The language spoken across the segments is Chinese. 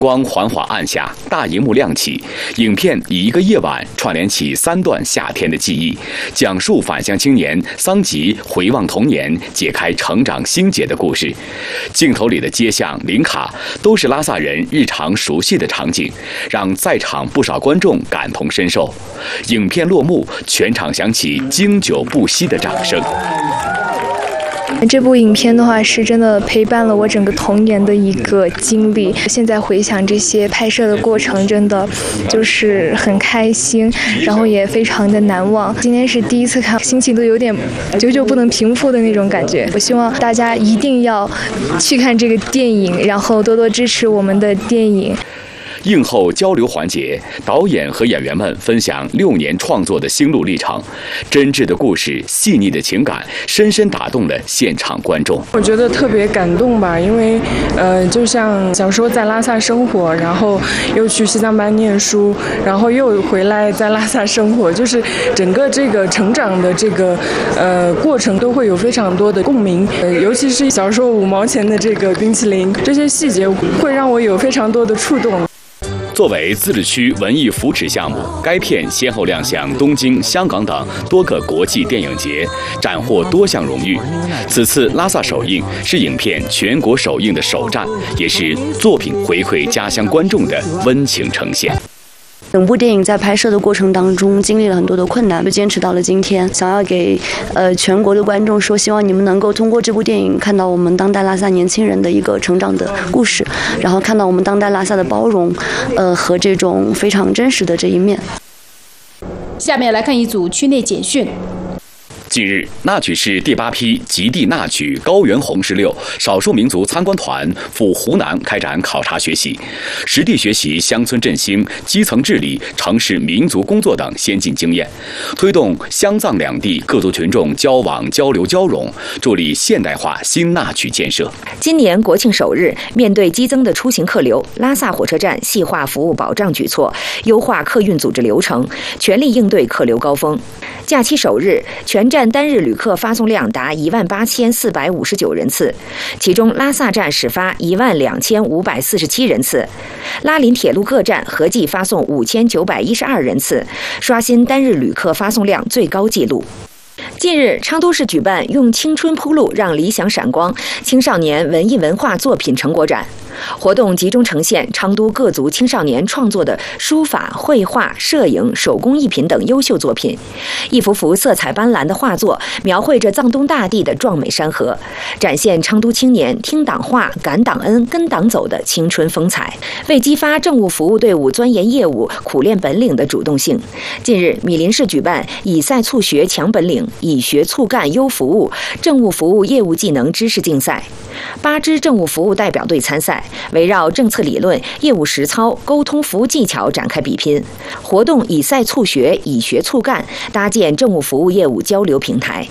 光缓缓暗下，大荧幕亮起，影片以一个夜晚串联起3段夏天的记忆，讲述返乡青年桑吉回望童年、解开成长心结的故事。镜头里的街巷、林卡都是拉萨人日常熟悉的场景，让在场不少观众感同身受。影片落幕，全场响起经久不息的掌声。 这部影片的话是真的陪伴了我整个童年的一个经历。现在回想这些拍摄的过程，真的就是很开心，然后也非常的难忘。今天是第一次看，心情都有点久久不能平复的那种感觉。我希望大家一定要去看这个电影，然后多多支持我们的电影。 映后交流环节，导演和演员们分享6年创作的心路历程，真挚的故事、细腻的情感，深深打动了现场观众。 我觉得特别感动吧，因为就像小时候在拉萨生活，然后又去西藏班念书，然后又回来在拉萨生活，就是整个这个成长的这个过程都会有非常多的共鸣。尤其是小时候5毛钱的这个冰淇淋，这些细节会让我有非常多的触动。 作为自治区文艺扶持项目，该片先后亮相东京、香港等多个国际电影节，斩获多项荣誉。此次拉萨首映是影片全国首映的首站，也是作品回馈家乡观众的温情呈现。 整部电影在拍摄的过程当中经历了很多的困难，就坚持到了今天。想要给全国的观众说，希望你们能够通过这部电影看到我们当代拉萨年轻人的一个成长的故事，然后看到我们当代拉萨的包容，和这种非常真实的这一面。 下面来看一组区内简讯。 近日，那曲市第8批极地那曲高原红石榴少数民族参观团赴湖南开展考察学习，实地学习乡村振兴、基层治理、城市民族工作等先进经验，推动湘藏两地各族群众交往交流交融，助力现代化新那曲建设。 今年国庆首日，面对激增的出行客流，拉萨火车站细化服务保障举措，优化客运组织流程，全力应对客流高峰。假期首日，全站单日旅客发送量达18459人次，其中拉萨站始发12547人次，拉林铁路各站合计发送5912人次，刷新单日旅客发送量最高纪录。近日，昌都市举办“用青春铺路，让理想闪光”青少年文艺文化作品成果展。活动集中呈现昌都各族青少年创作的书法、绘画、摄影、手工艺品等优秀作品。一幅幅色彩斑斓的画作描绘着藏东大地的壮美山河，展现昌都青年听党话、感党恩、跟党走的青春风采，为激发政务服务队伍钻研业务、苦练本领的主动性。近日，米林市举办以赛促学强本领，以学促干优服务政务服务业务技能知识竞赛，8支政务服务代表队参赛，围绕政策理论、业务实操、沟通服务技巧展开比拼。活动以赛促学，以学促干，搭建政务服务业务交流平台。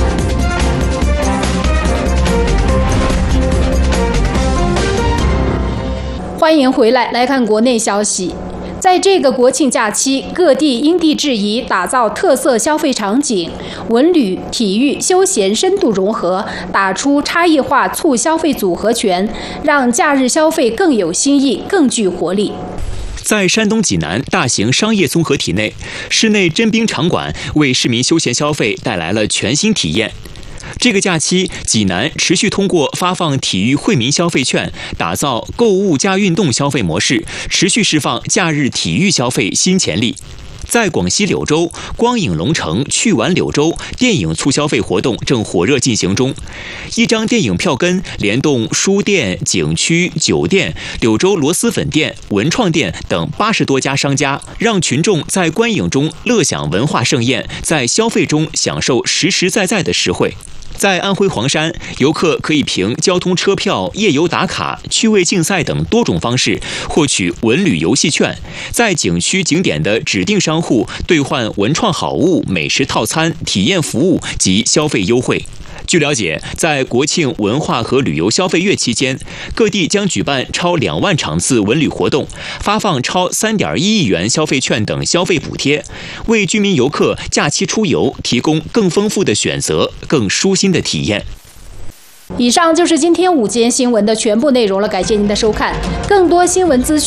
欢迎回来，来看国内消息。在这个国庆假期，各地因地制宜打造特色消费场景，文旅、体育、休闲深度融合，打出差异化促消费组合拳，让假日消费更有新意、更具活力。 在山东济南大型商业综合体内，室内真冰场馆为市民休闲消费带来了全新体验。这个假期，济南持续通过发放体育惠民消费券，打造购物加运动消费模式，持续释放假日体育消费新潜力。在广西柳州，光影龙城去玩柳州电影促消费活动正火热进行中。一张电影票根联动书店、景区、酒店、柳州螺蛳粉店、文创店等80多家商家，让群众在观影中乐享文化盛宴，在消费中享受实实在在的实惠。在安徽黄山，游客可以凭交通车票、夜游打卡、趣味竞赛等多种方式获取文旅游戏券，在景区景点的指定商户兑换文创好物、美食套餐、体验服务及消费优惠。据了解，在国庆文化和旅游消费月期间，各地将举办超2万场次文旅活动，发放超3.1亿元消费券等消费补贴，为居民游客假期出游提供更丰富的选择、更舒心的体验。 以上就是今天午间新闻的全部内容了，感谢您的收看。更多新闻资讯